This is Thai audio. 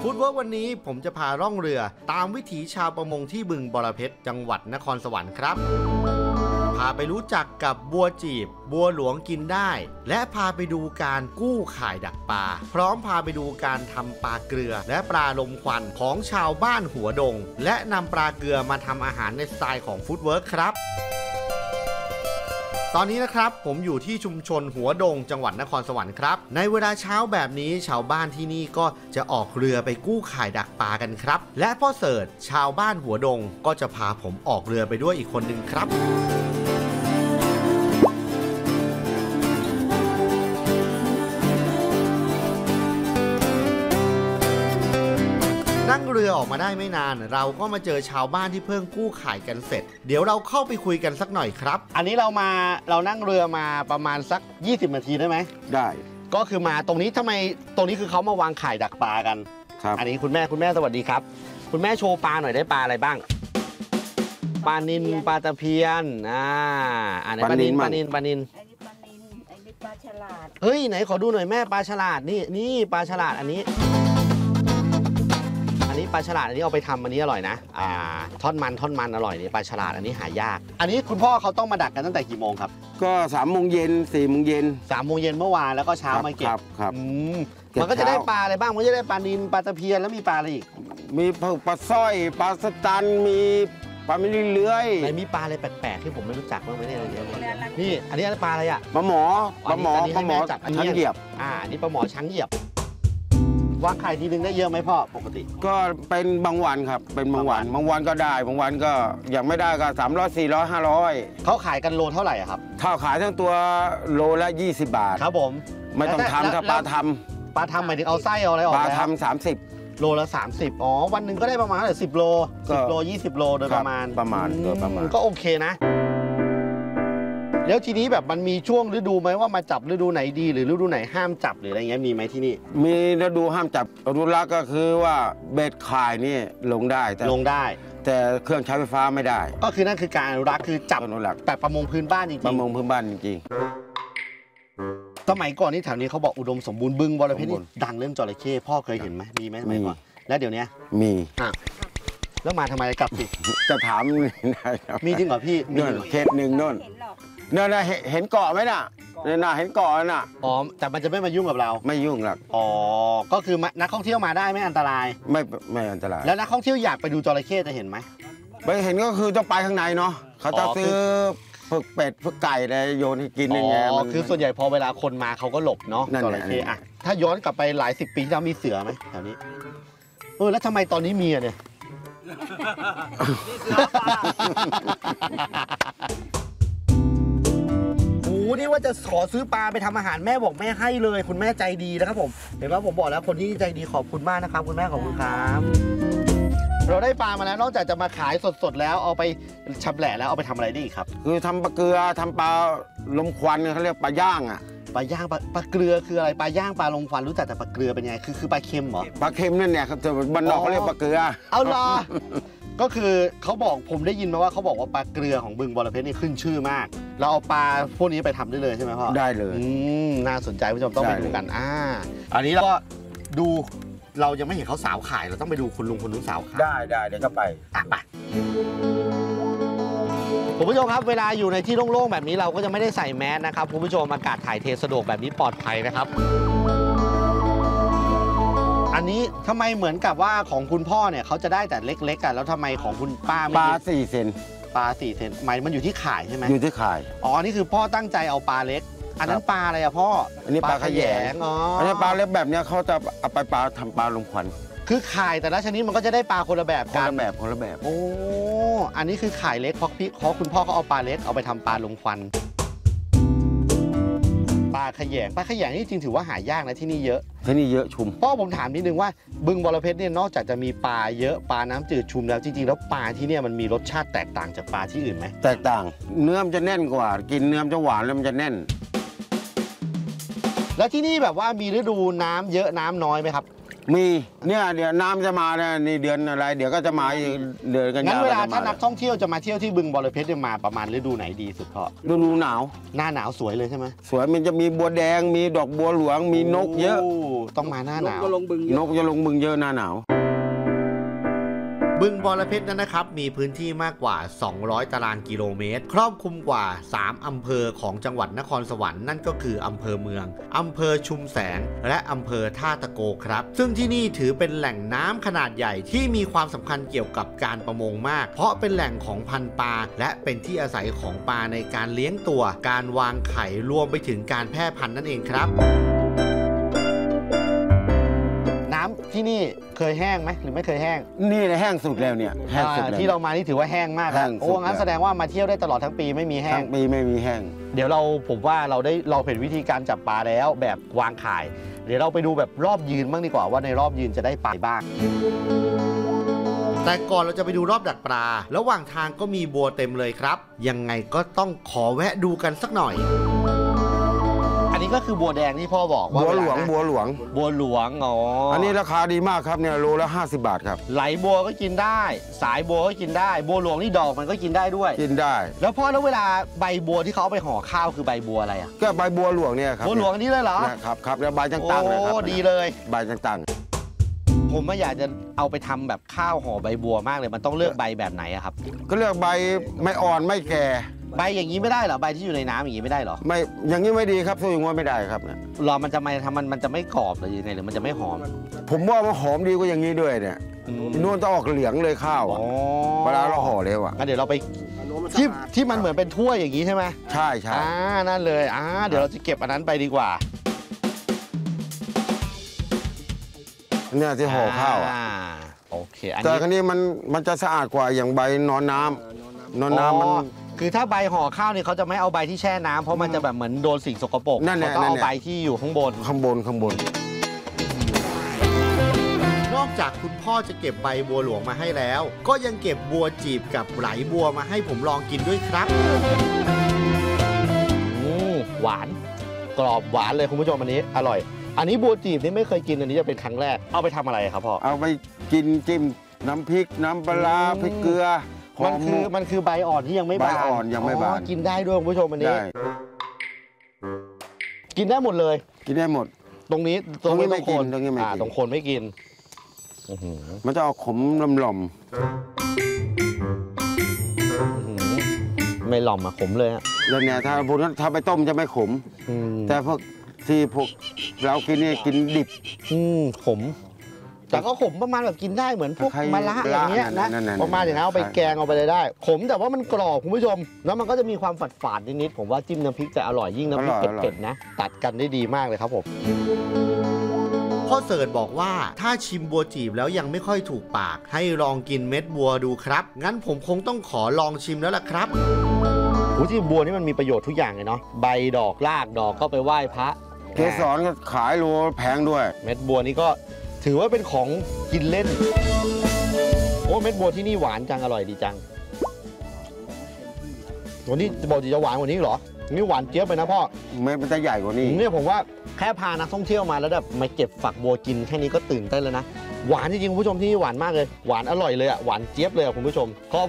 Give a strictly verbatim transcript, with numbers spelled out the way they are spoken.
ฟู้ดเวิร์กวันนี้ผมจะพาร่องเรือตามวิถีชาวประมงที่บึงบรเพชรจังหวัดนครสวรรค์ครับพาไปรู้จักกับบัวจีบบัวหลวงกินได้และพาไปดูการกู้ข่ายดักปลาพร้อมพาไปดูการทำปลาเกลือและปลาลมควันของชาวบ้านหัวดงและนำปลาเกลือมาทำอาหารในสไตล์ของฟู้ดเวิร์กครับตอนนี้นะครับผมอยู่ที่ชุมชนหัวดงจังหวัดนครสวรรค์ครับในเวลาเช้าแบบนี้ชาวบ้านที่นี่ก็จะออกเรือไปกู้ข่ายดักปลากันครับและพ่อเสิร์ชชาวบ้านหัวดงก็จะพาผมออกเรือไปด้วยอีกคนหนึ่งครับนั่งเรือออกมาได้ไม่นานเราก็มาเจอชาวบ้านที่เพิ่งกู้ข่ายกันเสร็จเดี๋ยวเราเข้าไปคุยกันสักหน่อยครับอันนี้เรามาเรานั่งเรือมาประมาณสักยี่สิบนาทีได้ไหมได้ก็คือมาตรงนี้ทำไมตรงนี้คือเขามาวางข่ายดักปลากันครับอันนี้คุณแม่คุณแม่สวัสดีครับคุณแม่โชว์ปลาหน่อยได้ปลาอะไรบ้างปลานิลปลาตะเพียนอ่าอันนี้ปลานิลปลานิลปลานิลอันนี้ปลานิลอันนี้ปลาฉลาดเฮ้ยไหนขอดูหน่อยแม่ปลาฉลาดนี่นี่ปลาฉลาดอันนี้อันนี้ปลาฉลาดอันนี้เอาไปทำอันนี้อร่อยนะอ่าทอดมันทอดมันอร่อยนี่ปลาฉลาดอันนี้หายากอันนี้คุณพ่อเขาต้องมาดักกันตั้งแต่กี่โมงครับก็สามโมงเย็นสี่โมงเย็นสามโมงเย็นเมื่อวานแล้วก็เช้ามาเก็บครับมันก็จะได้ปลาอะไรบ้างมันจะได้ปลานิลปลาตะเพียนแล้วมีปลาอะไรอีกมีปลาสร้อยปลาสตันมีปลาไม่เลื้อยไหนมีปลาอะไรแปลกๆที่ผมไม่รู้จักบ้างไหมเนี่ยนี่อันนี้ปลาอะไรอ่ะปลาหมอปลาหมอปลาหมอช้างเหยียบอ่านี่ปลาหมอช้างเหยียบวางไข่ทีนึงได้เยอะไหมพ่อปกติก็เป็นบางวันครับเป็นบางวันบางวันก็ได้บางวันก็อย่างไม่ได้ก็สามร้อยสี่ร้อยห้าร้อยเขาขายกันโลเท่าไหร่ครับถ้าขายทั้งตัวโลละยี่สิบบาทครับผมไม่ต้องทำถ้าปลาทำปลาทำหมายถึงเอาไส้เอาอะไรออกปลาทำสามสิบโลละสามสิบอ๋อวันหนึ่งก็ได้ประมาณเท่าไหร่สิบโลสิบโลยี่สิบโลโดยประมาณประมาณโดยประมาณก็โอเคนะแล้วทีนี้แบบมันมีช่วงฤดูไหมว่ามาจับฤดูไหนดีหรือฤดูไหนห้ามจับหรืออะไรเงี้ยมีไหมที่นี่มีฤดูห้ามจับฤดูละก็คือว่าเบ็ดข่ายนี่ลงได้ลงได้แต่เครื่องใช้ไฟฟ้าไม่ได้ก็คือนั่นคือการอนุรักษ์คือจับแบบประมงพื้นบ้านจริงๆประมงพื้นบ้านจริงๆสมัยก่อนนี่แถวนี้เขาบอกอุดมสมบูรณ์บึงบรเพชรนี่ดังเรื่องจระเข้พ่อเคยเห็นไหมมีไหมสมัยก่อนแล้วเดี๋ยวนี้มีอ่ะแล้วมาทำไมกลับสิจะถามมีจริงเหรอพี่มีเคสหนึ่งนู่นเนี่ยนะเห็นเกาะไหมน่ะเนี่ยนะเห็นเกาะน่ะอ๋อแต่มันจะไม่มายุ่งกับเราไม่ยุ่งหรอกอ๋อก็คือนักท่องเที่ยวมาได้ไม่อันตรายไม่ไม่อันตรายแล้วนักท่องเที่ยวอยากไปดูจระเข้จะเห็นไหมไปเห็นก็คือจะไปข้างในเนาะเขาจะซื้อฝึกเป็ดฝึกไก่อะไรโยนให้กินอย่างเงี้ยมันคือส่วนใหญ่พอเวลาคนมาเขาก็หลบเนาะจระเข้อะถ้าย้อนกลับไปหลายสิบปีที่แล้วมีเสือไหมแถวนี้เออแล้วทำไมตอนนี้มีอะเนี่ยโอ้นี่ว่าจะขอซื้อปลาไปทำอาหารแม่บอกแม่ให้เลยคุณแม่ใจดีนะครับผมเห็นไหมผมบอกแล้วคนที่ใจดีขอบคุณมากนะครับคุณแม่ขอบคุณครับเราได้ปลามาแล้วนอกจากจะมาขายสดๆแล้วเอาไปชำแหละแล้วเอาไปทำอะไรได้อีกครับคือทำปลาเกลือทำปลาลมควันเขาเรียกปลาย่างอ่ะปลาย่างปลาปลาเกลือคืออะไรปลาย่างปลาลมควันรู้จักแต่ปลาเกลือเป็นไงคือคือปลาเค็มเหรอปลาเค็มนั่นเนี่ยครับแต่บ้านนอกเขาเรียกปลาเกลือเอาล่ะก็คือเขาบอกผมได้ยินมาว่าเขาบอกว่าปลาเกลือของบึงบรเพชรนี่ขึ้นชื่อมากเราเอาปลาพวกนี้ไปทำได้เลยใช่ไหมพ่อได้เลยอืมน่าสนใจผู้ชมต้องไปดูกันอ่าอันนี้เราก็ดูเรายังไม่เห็นเขาสาวขายเราต้องไปดูคุณลุงคนนู้นสาวขายได้ได้เดี๋ยวก็ไปอ่ะไปคุณผู้ชมครับเวลาอยู่ในที่โล่งๆแบบนี้เราก็จะไม่ได้ใส่แมสนะครับคุณผู้ชมอากาศถ่ายเทสะดวกแบบนี้ปลอดภัยนะครับอันนี้ทำไมเหมือนกับว่าของคุณพ่อเนี่ยเขาจะได้แต่เล็กๆกันแล้วทำไมของคุณป้าปลาสี่เซนปลาสี่เซนหมายมันอยู่ที่ข่ายใช่ไหมอยู่ที่ข่ายอ๋อนี่คือพ่อตั้งใจเอาปลาเล็กอันนั้นปลาอะไรอะพ่ออันนี้ปลาขยงอ๋ออันนี้ปลาเล็กแบบนี้เขาจะเอาไปปลาทำปลาลมควันคือข่ายแต่ละชนิดมันก็จะได้ปลาคนละแบบกันคนละแบบคนละแบบโอ้อันนี้คือข่ายเล็กเพราะพี่เพราะคุณพ่อเขาเอาปลาเล็กเอาไปทำปลาลมควันปลาขยงปลาขยงนี่จริงถือว่าหายากนะที่นี่เยอะที่นี่เยอะชุมพ่อผมถามนิดนึงว่าบึงบรเพชรเนี่ยนอกจากจะมีปลาเยอะปลาน้ำจืดชุมแล้วจริงๆแล้วปลาที่เนี่ยมันมีรสชาติแตกต่างจากปลาที่อื่นไหมแตกต่างเนื้อมันจะแน่นกว่ากินเนื้อมันจะหวานแล้วมันจะแน่นแล้วที่นี่แบบว่ามีฤดูน้ำเยอะน้ำน้อยไหมครับมีเนี่ยเดี๋ยวน้ำจะมาเนี่ยนี่เดือนอะไรเดี๋ยวก็จะมาอีกเดือนกันยางั้นเวลาก็จะมถ้านักท่องเที่ยวจะมาเที่ยวที่บึงบรเพชรเนี่ยมาประมาณฤดูไหนดีสุดพ่อฤดูหนาวหน้าหนาวสวยเลยใช่ไหมสวยมันจะมีบัวแดงมีดอกบัวหลวงมีนกเยอะโต้องมาหน้าหนาวนกจะลงบึงเยอะหน้าหนาวบึงบรเพชรนั้นนะครับมีพื้นที่มากกว่าสองร้อยตารางกิโลเมตรครอบคลุมกว่าสามอำเภอของจังหวัดนครสวรรค์นั่นก็คืออำเภอเมืองอำเภอชุมแสงและอำเภอท่าตะโกครับซึ่งที่นี่ถือเป็นแหล่งน้ำขนาดใหญ่ที่มีความสำคัญเกี่ยวกับการประมงมากเพราะเป็นแหล่งของพันธุ์ปลาและเป็นที่อาศัยของปลาในการเลี้ยงตัวการวางไข่รวมไปถึงการแพร่พันธุ์นั่นเองครับน้ำที่นี่เคยแห้งไหมหรือไม่เคยแห้งนี่แห้งสุดแล้วเนี่ยแห้งสุดแล้วที่เรามานี่ถือว่าแห้งมากแล้วโอ้งั้นแสดงว่ามาเที่ยวได้ตลอดทั้งปีไม่มีแห้งทั้งปีไม่มีแห้งเดี๋ยวเราผมว่าเราได้เราเห็นวิธีการจับปลาแล้วแบบวางข่ายเดี๋ยวเราไปดูแบบรอบยืนบ้างดีกว่าว่าในรอบยืนจะได้ปลาบ้างแต่ก่อนเราจะไปดูรอบดักปลาระหว่างทางก็มีบัวเต็มเลยครับยังไงก็ต้องขอแวะดูกันสักหน่อยอันนี้ก็คือบัวแดงที่พ่อบอกว่าบัวหลวงบัวหลวงบัวหลวงอ๋ออันนี้ราคาดีมากครับเนี่ยโลละห้าสิบบาทครับไหลบัวก็กินได้สายบัวก็กินได้บัวหลวงนี่ดอกมันก็กินได้ด้วยกินได้แล้วพ่อแล้วเวลาใบบัวที่เขาเอาไปห่อข้าวคือใบบัวอะไรอ่ะก็ใบบัวหลวงเนี่ยครับบัวหลวงนี่เลยเหรอครับครับแล้วใบต่างๆเลยครับโอ้ดีเลยใบต่างๆผมไม่อยากจะเอาไปทำแบบข้าวห่อใบบัวมากเลยมันต้องเลือกใบแบบไหนอะครับก็เลือกใบไม่อ่อนไม่แก่ใบอย่างนี้ไม่ได้เหรอใบที่อยู่ในน้ำอย่างนี้ไม่ได้เหรอไม่อย่างนี้ไม่ดีครับสู้อย่างงี้ไม่ได้ครับเนี่ยรอมันจะไม่ทำมันมันจะไม่กรอบหรือยังไงหรือมันจะไม่หอมผมว่ามันหอมดีกว่าอย่างนี้ด้วยเนี่ยนวลต้องออกเหลืองเลยข้าวเวลาเราห่อเร็วอ่ะงั้นเดี๋ยวเราไปที่ที่มันเหมือนเป็นถ้วยอย่างนี้ใช่ไหมใช่ใช่อ่านั่นเลยอ่าเดี๋ยวเราจะเก็บอันนั้นไปดีกว่าเนี่ยที่ห่อข้าวอ่ะโอเคแต่ครั้นี้มันมันจะสะอาดกว่าอย่างใบนอนน้ำนอนน้ำมันคือถ้าใบห่อข้าวเนี่ยเขาจะไม่เอาใบที่แช่น้ำเพราะมันจะแบบเหมือนโดนสิ่งสกปรกเขาต้องเอาใบที่อยู่ข้างบนข้างบนข้างบนนอกจากคุณพ่อจะเก็บใบบัวหลวงมาให้แล้วก็ยังเก็บบัวจีบกับไหลบัวมาให้ผมลองกินด้วยครับหวานกรอบหวานเลยคุณผู้ชมอันนี้อร่อยอันนี้บัวจีบนี่ไม่เคยกินอันนี้จะเป็นครั้งแรกเอาไปทำอะไรครับพ่อเอาไปกินจิ้มน้ำพริกน้ำปลาพริกเกลือมันคือมันคือใบอ่อนที่ยังไม่บานใบอ่อนยังไม่บานกินได้ด้วยคุณผู้ชมอันนี้กินได้หมดเลยกินได้หมดตรงนี้ตรงนี้ไม่กินตรงนี้ไม่กินตรงคนไม่กินมันจะออกขมหล่อมไม่หล่อมอะขมเลยอะแล้วเนี่ยถ้าพวกนั้นถ้าไปต้มจะไม่ขมแต่พวกที่พวกเรากินนี่กินดิบขมแต่ก็ขมประมาณแบบกินได้เหมือนพวกมะระอย่างเงี้ยนะประมาณอย่างนั้นเอาไปแกงเอาไปเลยได้ขมแต่ว่ามันกรอบคุณผู้ชมแล้วมันก็จะมีความฝาดๆนิดๆผมว่าจิ้มน้ำพริกจะอร่อยยิ่งน้ำพริกเผ็ดๆนะตัดกันได้ดีมากเลยครับผมพ่อเสิร์ชบอกว่าถ้าชิมบัวจีบแล้วยังไม่ค่อยถูกปากให้ลองกินเม็ดบัวดูครับงั้นผมคงต้องขอลองชิมแล้วล่ะครับโอ้ที่บัวนี่มันมีประโยชน์ทุกอย่างเลยเนาะใบดอกรากดอกก็ไปไหว้พระเกสรก็ขายโลแพงด้วยเม็ดบัวนี่ก็ถือว่าเป็นของกินเล่นโอ้เม็ดบัวที่นี่หวานจังอร่อยดีจังวันนี้บอกจะหวานกว่านี้เหรอนี่หวานเจี๊ยบไปนะพ่อเม็ดมันจะใหญ่กว่านี้เนี่ยผมว่าแค่พานักท่องเที่ยวมาแล้วแบบมาเก็บฝักบัวกินแค่นี้ก็ตื่นเต้นแล้วนะหวานจริงๆคุณผู้ชมที่นี่หวานมากเลยหวานอร่อยเลยอ่ะหวานเจี๊ยบเลยอ่ะคุณผู้ชมขอบ